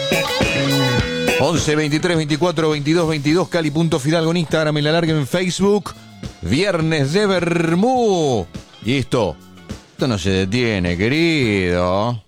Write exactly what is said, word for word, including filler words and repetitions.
once, veintitrés, veinticuatro, veintidós, veintidós, Cali, punto final con Instagram y la larga en Facebook. Viernes de Bermú. Y esto, esto no se detiene, querido.